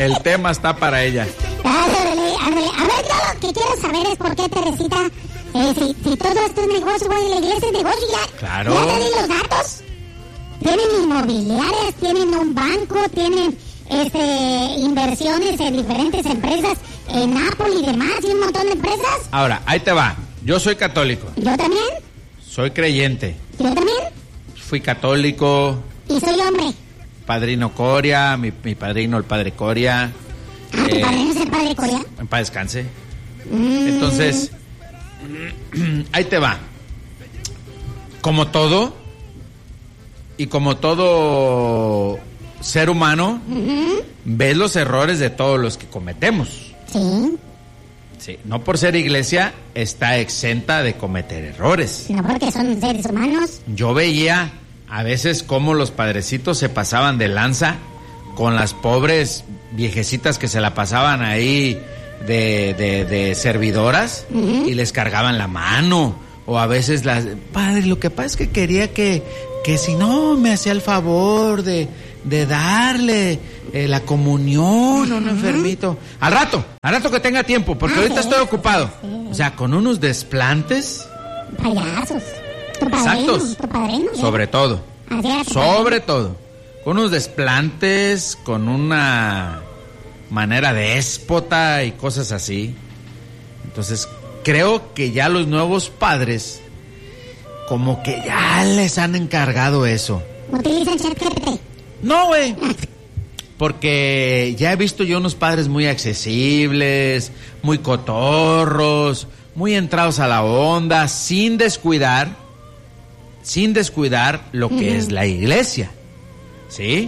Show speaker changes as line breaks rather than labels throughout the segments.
El tema está para ella.
Ándale. A ver, yo lo que quiero saber es por qué, Teresita, si todo esto es negocio, güey, la iglesia es negocio, ya.
Claro.
Ya te di los datos. Tienen inmobiliarias, tienen un banco, tienen inversiones en diferentes empresas, en Apple y demás, y un montón de empresas.
Ahora, ahí te va. Yo soy católico.
¿Yo también?
Soy creyente.
¿Yo también?
Fui católico.
¿Y soy hombre?
Padrino Coria, mi padrino el padre Coria.
¿Tu padrino es el padre Coria?
En paz descanse. Entonces, ahí te va. Como todo, y como todo ser humano, ves los errores de todos los que cometemos.
Sí.
Sí, no por ser iglesia está exenta de cometer errores.
No porque son seres humanos.
Yo veía a veces cómo los padrecitos se pasaban de lanza con las pobres viejecitas que se la pasaban ahí de servidoras y les cargaban la mano. O a veces padre, lo que pasa es que quería que si no me hacía el favor de darle la comunión a un enfermito. Al rato que tenga tiempo, porque ahorita estoy ocupado. O sea, con unos desplantes.
Payasos.
Exactos.
Tu padrino.
Sobre todo. Sobre todo. Con unos desplantes, con una manera déspota y cosas así. Entonces, creo que ya los nuevos padres como que ya les han encargado eso.
¿Utilizan ChatGPT?
No, güey. Porque ya he visto yo unos padres muy accesibles, muy cotorros, muy entrados a la onda, sin descuidar lo que es la iglesia. ¿Sí?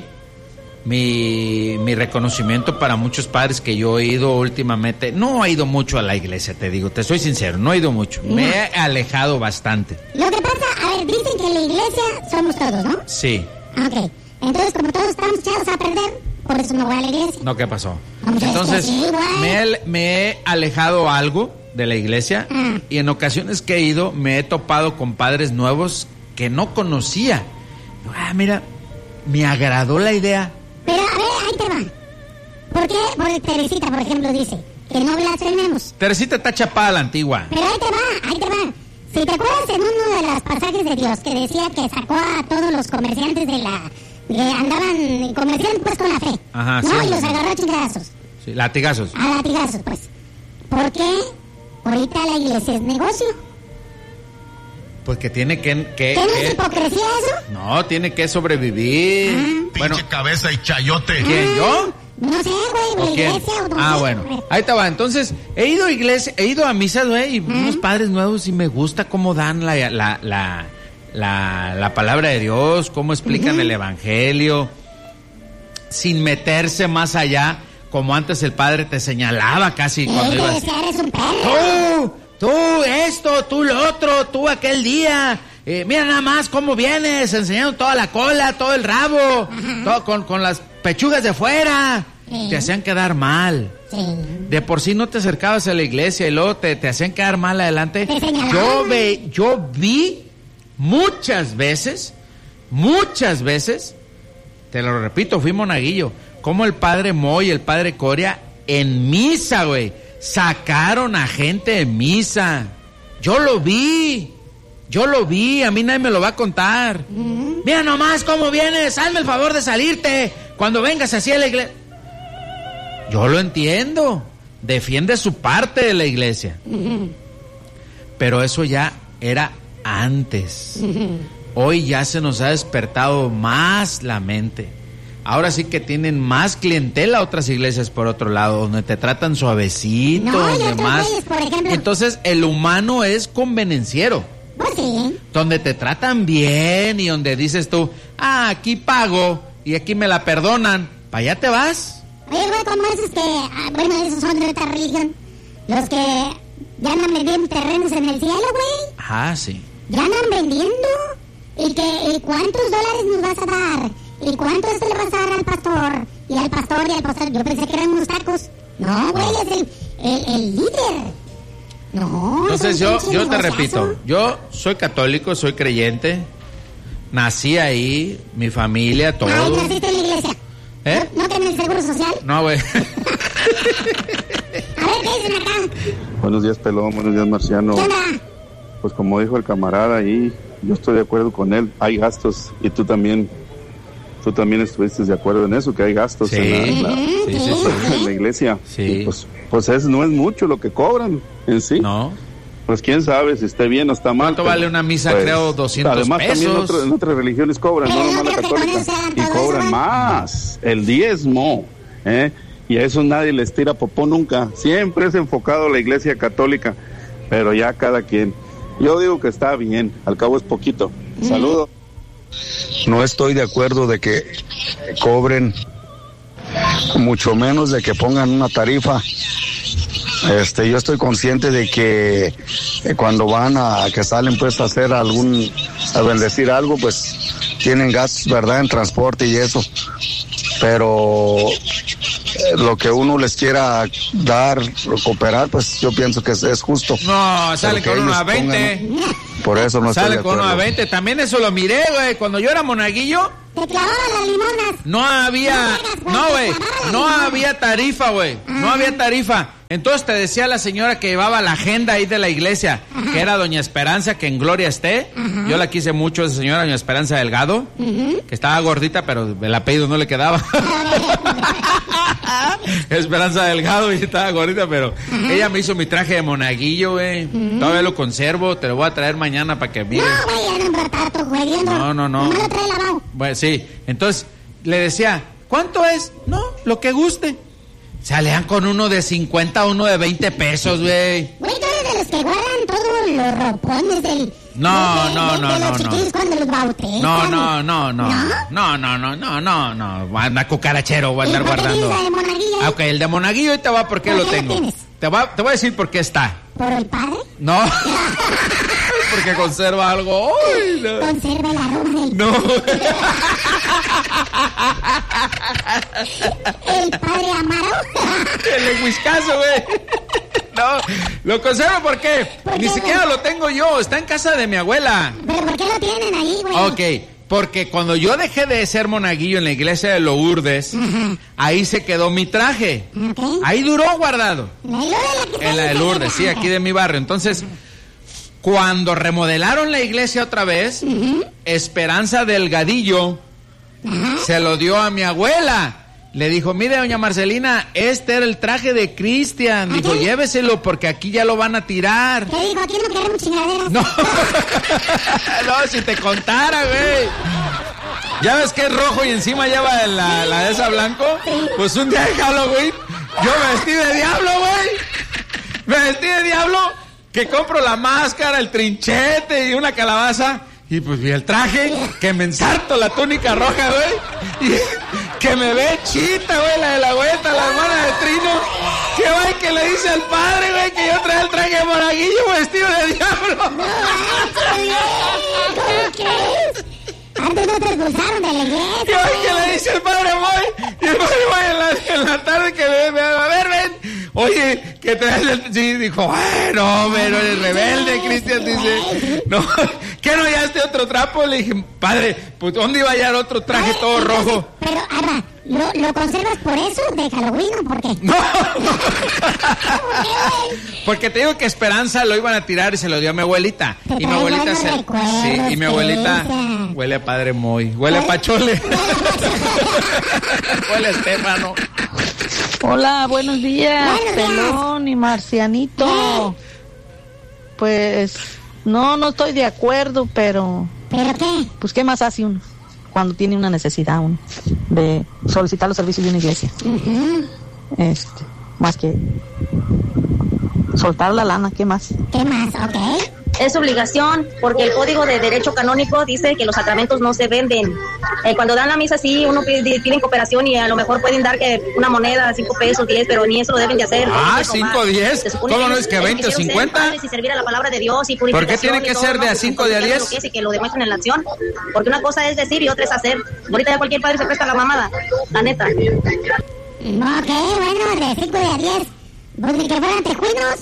Mi reconocimiento para muchos padres que yo he ido últimamente. No he ido mucho a la iglesia, te soy sincero, no he ido mucho. Me he alejado bastante.
Lo que pasa, a ver, dicen que en la iglesia somos todos, ¿no?
Sí.
Ok. Entonces, como todos estamos echados a perder, por eso no voy a la iglesia.
No, ¿qué pasó?
Entonces, sí,
me he alejado algo de la iglesia y en ocasiones que he ido me he topado con padres nuevos que no conocía. Mira, me agradó la idea.
Pero, a ver, ahí te va. ¿Por qué? Porque Teresita, por ejemplo, dice que no blasfememos.
Teresita está chapada a la antigua.
Pero ahí te va. Si te acuerdas en uno de los pasajes de Dios que decía que sacó a todos los comerciantes que andaban comerciando pues con la fe.
Ajá,
no,
sí,
y los agarró a chingazos.
Sí, latigazos.
A latigazos, pues. ¿Por qué ahorita la iglesia es negocio?
Porque tiene que
¿no es hipocresía eso?
No, tiene que sobrevivir.
Bueno, pinche cabeza y chayote.
¿Quién, yo?
No sé, güey, la iglesia o
bueno. Ahí te va. Entonces, he ido a misa, güey, y unos padres nuevos y me gusta cómo dan la palabra de Dios, cómo explican el evangelio, sin meterse más allá, como antes el padre te señalaba casi cuando ibas.
Eres un perro.
Tú esto, tú lo otro, tú aquel día. Mira nada más cómo vienes, enseñando toda la cola, todo el rabo, todo con las pechugas de fuera. Te hacían quedar mal. De por sí no te acercabas a la iglesia y luego te hacían quedar mal adelante. Yo vi muchas veces, te lo repito, fui monaguillo, como el padre Moy y el padre Coria en misa, güey, sacaron a gente de misa. Yo lo vi, a mí nadie me lo va a contar. Mira nomás cómo vienes, hazme el favor de salirte cuando vengas así a la iglesia. Yo lo entiendo, defiende su parte de la iglesia. Pero eso ya era antes. Hoy ya se nos ha despertado más la mente. Ahora sí que tienen más clientela otras iglesias por otro lado, donde te tratan suavecito y demás.
Por ejemplo,
entonces el humano es convenenciero.
Pues sí.
Donde te tratan bien y donde dices tú, aquí pago y aquí me la perdonan. ¿Para allá te vas?
Oye, güey, como esos que, esos son de otra religión, los que ya andan vendiendo terrenos en el cielo, güey.
Sí.
Ya andan vendiendo. ¿Y cuántos dólares nos vas a dar? ¿Y cuánto esto le vas a dar al pastor? Y al pastor. Yo pensé que eran unos tacos. No, güey, es el líder. No.
Entonces yo te repito, yo soy católico, soy creyente. Nací ahí, mi familia, todo.
Naciste en la iglesia.
¿Eh?
¿No tienen el seguro social?
No, güey.
A ver, ¿qué dicen acá?
Buenos días, Pelón. Buenos días, Marciano.
¿Qué onda?
Pues como dijo el camarada ahí, yo estoy de acuerdo con él. Hay gastos y tú también estuviste de acuerdo en eso, que hay gastos
Sí.
en la iglesia.
Sí.
Y pues eso no es mucho lo que cobran en sí.
No.
Pues quién sabe si esté bien o está mal.
¿Cuánto vale una misa?
Pues,
Creo 200
además,
pesos.
Además también en otras religiones cobran,
Pero
no
yo
nomás la
creo que con
católica.
eso se dan
Y
todo
cobran
eso,
más, el diezmo, y a eso nadie les tira popó nunca. Siempre es enfocado a la iglesia católica, pero ya cada quien. Yo digo que está bien, al cabo es poquito. Saludos.
No estoy de acuerdo de que cobren, mucho menos de que pongan una tarifa. Yo estoy consciente de que cuando van que salen pues a hacer a bendecir algo, pues tienen gastos, ¿verdad?, en transporte y eso. Pero lo que uno les quiera dar o cooperar, pues yo pienso que es justo.
No, sale con uno a 20.
Por eso no estoy de
Sale con
acuerdo.
uno a 20. También eso lo miré, güey. Cuando yo era monaguillo,
Te clavaban las limonas.
no había... No, güey. No había tarifa, güey. No había tarifa. Entonces te decía la señora que llevaba la agenda ahí de la iglesia, que era doña Esperanza, que en gloria esté. Yo la quise mucho, esa señora, doña Esperanza Delgado, que estaba gordita, pero el apellido no le quedaba. Esperanza Delgado, y estaba gordita, pero ella me hizo mi traje de monaguillo, güey. Todavía lo conservo, te lo voy a traer mañana para que mires.
No, güey, ya no embratato, güey.
No.
No me lo trae lavado.
Bueno, sí, entonces le decía, ¿cuánto es? No, lo que guste. Salían con uno de 50, uno de 20 pesos, güey.
Güey, tú eres de los que guardan todos los ropones del...
No,
de
no,
los
no.
chiquillos cuando los bautizan.
No. Anda cucarachero, voy a andar
¿Y por qué
guardando.
tienes la de monaguillo?
Ah, ok, el de monaguillo ahorita va porque
¿Por
lo
qué lo
tengo.
tienes?
Te voy a decir por qué está.
¿Por el padre?
No, porque conserva algo. Uy, no.
Conserva el aroma del...
No.
El padre Amaro.
El whiskazo, güey. No, lo conservo porque
¿Por
ni
qué,
siquiera
güey?
lo tengo yo, está en casa de mi abuela.
¿Pero por qué lo tienen ahí, güey?
Ok, porque cuando yo dejé de ser monaguillo en la iglesia de Lourdes, ahí se quedó mi traje.
Ok.
Ahí duró guardado.
La de la que está
En la de
ahí,
Lourdes, sí, aquí de mi barrio. Entonces, cuando remodelaron la iglesia otra vez, Esperanza Delgadillo se lo dio a mi abuela. Le dijo, mire, doña Marcelina, este era el traje de Cristian. Dijo,
¿Ah, sí?
lléveselo porque aquí ya lo van a tirar.
¿Qué dijo? Aquí no queremos chingaderas.
No, no, si te contara, güey. ¿Ya ves que es rojo y encima lleva la de esa blanco? Pues un día de Halloween, yo me vestí de diablo, güey. Me vestí de diablo, que compro la máscara, el trinchete y una calabaza. Y pues vi el traje, que me ensarto la túnica roja, güey. Y que me ve chita, güey, la de la vuelta, la hermana de Trino. Que güey, que le dice al padre, güey, que yo traía el traje de monaguillo vestido de diablo.
¿Cómo crees? Antes no te expulsaron de la iglesia.
Que güey, que le dice al padre, güey. Y el padre, güey, en la tarde que me a ver, ven. Oye, que traes el... Sí, dijo, bueno, pero eres rebelde, Cristian, dice. No, ¿qué no hallaste otro trapo? Le dije, padre, pues ¿dónde iba a hallar otro traje
Ay,
todo
entonces,
rojo?
Pero, Arba, ¿lo conservas por eso de Halloween o por qué?
No,
¿Por qué, güey?
porque te digo que Esperanza lo iban a tirar y se lo dio a mi abuelita.
Te
Y mi
trae
abuelita
buenos recuerdos,
sí, y mi abuelita
Cristian.
huele a Padre Moy, huele a Pachole. Huele a Estefano.
Hola, buenos días,
Buenos días.
Pelón y Marcianito. Pues no estoy de acuerdo, pero
¿Pero qué?
pues ¿qué más hace uno cuando tiene una necesidad uno de solicitar los servicios de una iglesia? Más que soltar la lana, ¿qué más?
¿Qué más? Ok.
Es obligación, porque el Código de Derecho Canónico dice que los sacramentos no se venden. Cuando dan la misa, sí, uno piden cooperación y a lo mejor pueden dar que una moneda, 5 pesos, 10, pero ni eso lo deben de hacer.
Ah,
Deben de robar.
5, 10.
Se supone
¿Cómo no
ellos-
es que
ellos
20 o
quisieron ser
50?
padres y servir a la palabra de Dios y
¿Por qué
purificación
tiene que
y todo,
ser de a
pues,
5 de a 10?
lo que es y que lo demuestren en la acción. Porque una cosa es decir y otra es hacer. Ahorita ya cualquier padre se presta a la mamada, la neta.
Ok, bueno, de 5 de a 10. Pues ni que fueran tejuinos.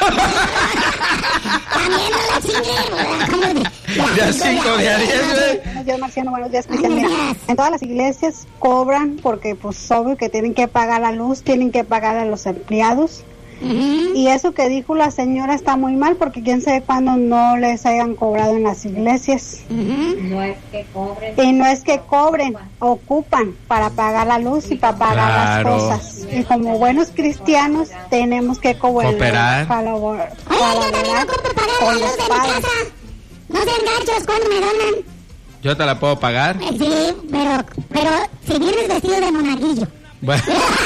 También no la chingue,
De a 5, de a 10, güey.
Buenos días, Marciano, buenos días, Cristian. Mira, en todas las iglesias cobran porque, pues, obvio que tienen que pagar la luz, tienen que pagar a los empleados. Y eso que dijo la señora está muy mal porque quién sabe cuándo no les hayan cobrado en las iglesias.
No es que cobren.
Y no es que cobren, ocupan para pagar la luz y para pagar las cosas. Y como buenos cristianos tenemos que
cooperar.
Colaborar
yo también ocupo pagar la luz de mi casa. No sean gachos cuando me donan.
¿Yo te la puedo pagar?
Sí, pero si vienes vestido de monaguillo.
Bueno.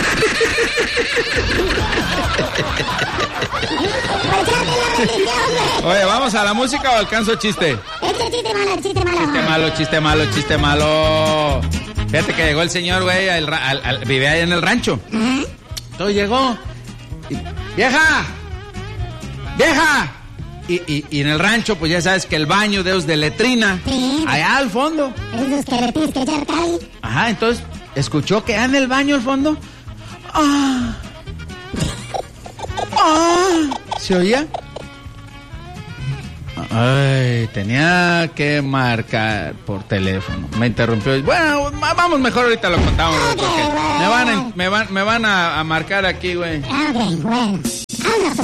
Oye, ¿vamos a la música o alcanzo chiste? Chiste malo. Fíjate que llegó el señor, güey, vive ahí en el rancho. Entonces llegó. ¡Vieja! Y en el rancho, pues ya sabes que el baño de los de letrina. Sí. Allá al fondo.
Esos que le tienes que echar cal.
Ajá, entonces escuchó que en el baño al fondo. ¿Se oía? Ay, tenía que marcar por teléfono. Me interrumpió. Bueno, vamos mejor ahorita lo contamos. Okay, porque me van a marcar aquí, güey.
Ok, bueno.